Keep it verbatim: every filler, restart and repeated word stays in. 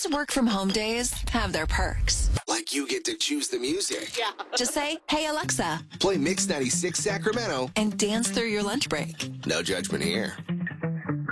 Those work from home days have their perks. Like you get to choose the music. Yeah. Just say, hey, Alexa. Play Mix ninety-six Sacramento. And dance through your lunch break. No judgment here.